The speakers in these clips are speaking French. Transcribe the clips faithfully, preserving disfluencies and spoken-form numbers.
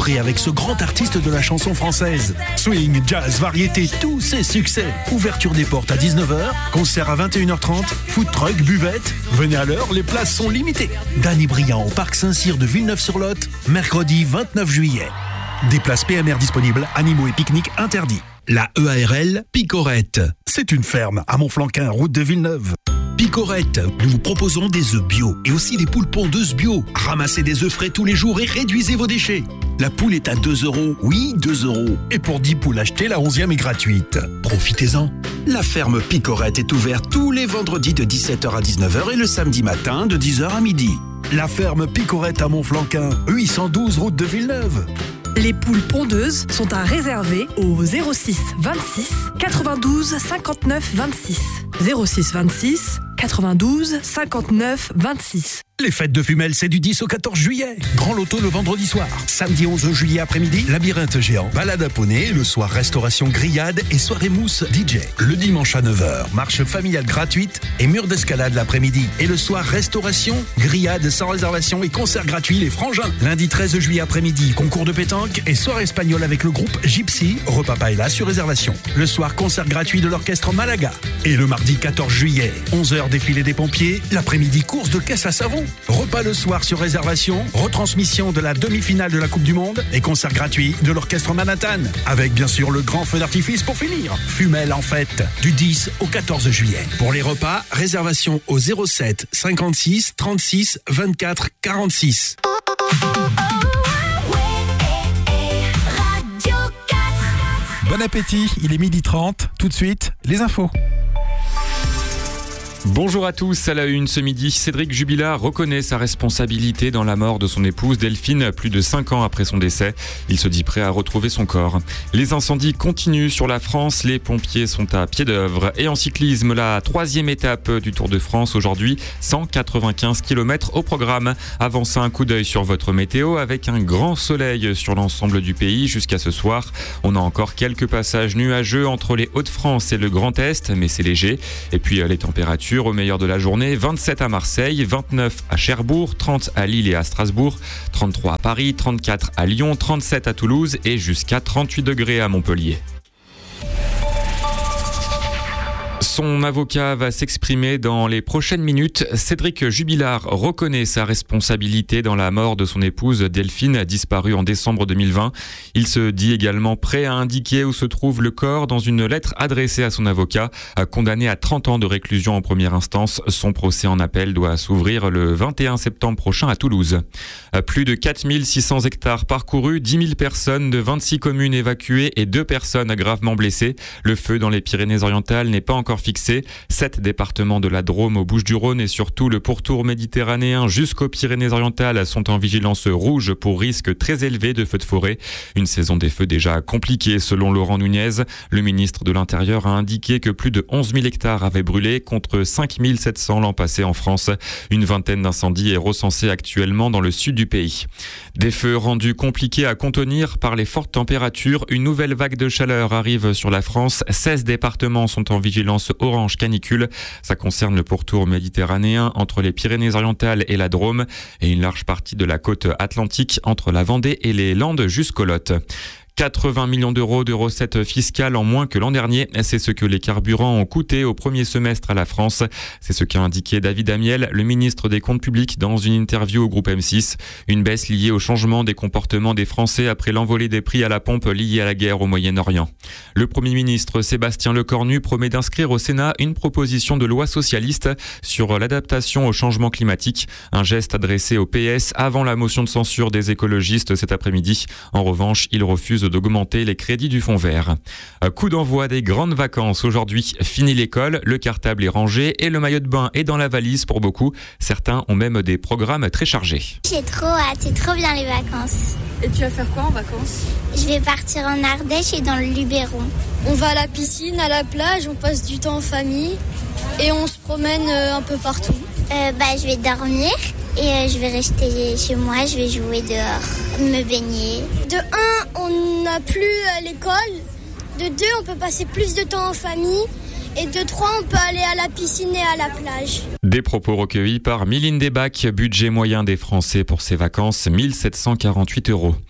célébrer avec ce grand artiste de la chanson française. Swing, jazz, variété, tous ses succès. Ouverture des portes à dix-neuf heures, concert à vingt et une heures trente, food truck, buvette. Venez à l'heure, les places sont limitées. Danny Briand au parc Saint-Cyr de Villeneuve-sur-Lot, mercredi vingt-neuf juillet. Des places P M R disponibles, animaux et pique-niques interdits. La E A R L Picorette. C'est une ferme à Montflanquin, route de Villeneuve. Picorette, nous vous proposons des œufs bio et aussi des poules pondeuses bio. Ramassez des œufs frais tous les jours et réduisez vos déchets. La poule est à deux euros, oui, deux euros. Et pour dix poules achetées, la onzième est gratuite. Profitez-en. La ferme Picorette est ouverte tous les vendredis de dix-sept heures à dix-neuf heures et le samedi matin de dix heures à midi. La ferme Picorette à Montflanquin, huit cent douze route de Villeneuve. Les poules pondeuses sont à réserver au zéro six vingt-six quatre-vingt-douze cinquante-neuf vingt-six. zéro six vingt-six quatre-vingt-douze cinquante-neuf vingt-six. Les fêtes de Fumel, c'est du dix au quatorze juillet. Grand loto le vendredi soir. Samedi onze juillet après-midi, labyrinthe géant, balade à poney. Le soir, restauration grillade et soirée mousse D J. Le dimanche à neuf heures, marche familiale gratuite et mur d'escalade l'après-midi. Et le soir, restauration, grillade sans réservation et concert gratuit Les Frangins. Lundi treize juillet après-midi, concours de pétanque et soirée espagnole avec le groupe Gypsy. Repas paella sur réservation. Le soir, concert gratuit de l'orchestre Malaga. Et le mardi quatorze juillet, onze heures défilé des pompiers. L'après-midi, course de caisse à savon. Repas le soir sur réservation, retransmission de la demi-finale de la Coupe du Monde et concert gratuit de l'orchestre Manhattan. Avec bien sûr le grand feu d'artifice pour finir. Fumel en fête, du dix au quatorze juillet. Pour les repas, réservation au zéro sept cinquante-six trente-six vingt-quatre quarante-six. Bon appétit, il est midi trente. Tout de suite, les infos. Bonjour à tous, à la une ce midi, Cédric Jubilard reconnaît sa responsabilité dans la mort de son épouse Delphine plus de cinq ans après son décès. Il se dit prêt à retrouver son corps. Les incendies continuent sur la France, les pompiers sont à pied d'œuvre. Et en cyclisme, la troisième étape du Tour de France aujourd'hui, cent quatre-vingt-quinze kilomètres au programme. Avant ça, un coup d'œil sur votre météo avec un grand soleil sur l'ensemble du pays jusqu'à ce soir. On a encore quelques passages nuageux entre les Hauts-de-France et le Grand Est, mais c'est léger. Et puis les températures au meilleur de la journée, vingt-sept à Marseille, vingt-neuf à Cherbourg, trente à Lille et à Strasbourg, trente-trois à Paris, trente-quatre à Lyon, trente-sept à Toulouse et jusqu'à trente-huit degrés à Montpellier. Son avocat va s'exprimer dans les prochaines minutes. Cédric Jubilard reconnaît sa responsabilité dans la mort de son épouse Delphine, disparue en décembre deux mille vingt. Il se dit également prêt à indiquer où se trouve le corps dans une lettre adressée à son avocat. Condamné à trente ans de réclusion en première instance, son procès en appel doit s'ouvrir le vingt et un septembre prochain à Toulouse. Plus de quatre mille six cents hectares parcourus, dix mille personnes de vingt-six communes évacuées et deux personnes gravement blessées. Le feu dans les Pyrénées-Orientales n'est pas encore fixé. Sept départements de la Drôme aux Bouches-du-Rhône et surtout le pourtour méditerranéen jusqu'aux Pyrénées-Orientales sont en vigilance rouge pour risque très élevé de feux de forêt. Une saison des feux déjà compliquée selon Laurent Nunez. Le ministre de l'Intérieur a indiqué que plus de onze mille hectares avaient brûlé contre cinq mille sept cents l'an passé en France. Une vingtaine d'incendies est recensée actuellement dans le sud du pays. Des feux rendus compliqués à contenir par les fortes températures. Une nouvelle vague de chaleur arrive sur la France. seize départements sont en vigilance orange canicule. Ça concerne le pourtour méditerranéen entre les Pyrénées-Orientales et la Drôme et une large partie de la côte atlantique entre la Vendée et les Landes jusqu'au Lot. quatre-vingts millions d'euros de recettes fiscales en moins que l'an dernier. C'est ce que les carburants ont coûté au premier semestre à la France. C'est ce qu'a indiqué David Amiel, le ministre des Comptes publics, dans une interview au groupe M six. Une baisse liée au changement des comportements des Français après l'envolée des prix à la pompe liée à la guerre au Moyen-Orient. Le Premier ministre Sébastien Lecornu promet d'inscrire au Sénat une proposition de loi socialiste sur l'adaptation au changement climatique. Un geste adressé au P S avant la motion de censure des écologistes cet après-midi. En revanche, il refuse d'augmenter les crédits du fonds vert. Coup d'envoi des grandes vacances aujourd'hui. Fini l'école, le cartable est rangé et le maillot de bain est dans la valise pour beaucoup. Certains ont même des programmes très chargés. J'ai trop hâte, c'est trop bien les vacances. Et tu vas faire quoi en vacances? Je vais partir en Ardèche et dans le Luberon. On va à la piscine, à la plage, on passe du temps en famille et on se promène un peu partout. Euh, bah, je vais dormir. Et euh, je vais rester chez moi, je vais jouer dehors, me baigner. De un, on n'a plus à l'école. De deux, on peut passer plus de temps en famille. Et de trois, on peut aller à la piscine et à la plage. Des propos recueillis par Mylène Debac, budget moyen des Français pour ces vacances, mille sept cent quarante-huit euros.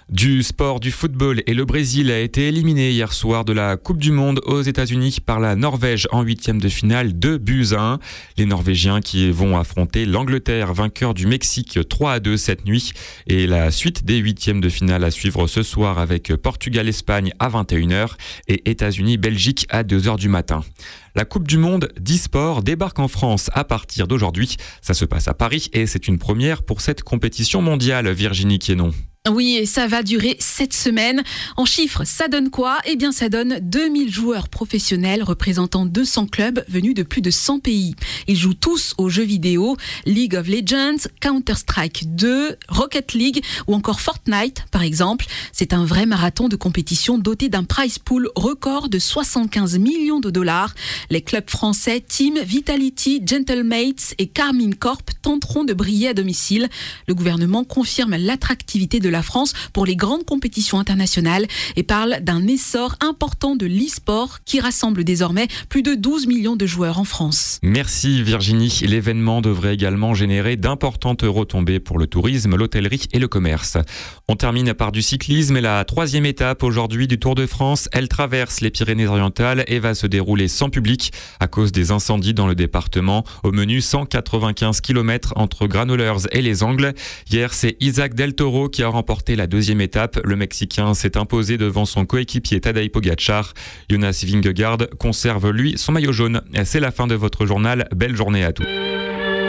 Du sport, du football et le Brésil a été éliminé hier soir de la Coupe du Monde aux États-Unis par la Norvège en huitième de finale, deux buts à un. Les Norvégiens qui vont affronter l'Angleterre, vainqueur du Mexique trois à deux cette nuit. Et la suite des huitièmes de finale à suivre ce soir avec Portugal-Espagne à vingt et une heures et États-Unis-Belgique à deux heures du matin. La Coupe du Monde d'e-sport débarque en France à partir d'aujourd'hui. Ça se passe à Paris et c'est une première pour cette compétition mondiale, Virginie Quénon. Oui, et ça va durer sept semaines. En chiffres, ça donne quoi ? Eh bien, ça donne deux mille joueurs professionnels représentant deux cents clubs venus de plus de cent pays. Ils jouent tous aux jeux vidéo, League of Legends, Counter-Strike deux, Rocket League ou encore Fortnite, par exemple. C'est un vrai marathon de compétition doté d'un prize pool record de soixante-quinze millions de dollars. Les clubs français Team, Vitality, Gentlemates et Carmine Corp tenteront de briller à domicile. Le gouvernement confirme l'attractivité de la France pour les grandes compétitions internationales et parle d'un essor important de l'e-sport qui rassemble désormais plus de douze millions de joueurs en France. Merci Virginie. L'événement devrait également générer d'importantes retombées pour le tourisme, l'hôtellerie et le commerce. On termine par du cyclisme et la troisième étape aujourd'hui du Tour de France. Elle traverse les Pyrénées-Orientales et va se dérouler sans public à cause des incendies dans le département. Au menu, cent quatre-vingt-quinze kilomètres entre Granollers et Les Angles. Hier, c'est Isaac Del Toro qui a remporté la deuxième étape. Le Mexicain s'est imposé devant son coéquipier Tadej Pogačar. Jonas Vingegaard conserve lui son maillot jaune. C'est la fin de votre journal. Belle journée à tous.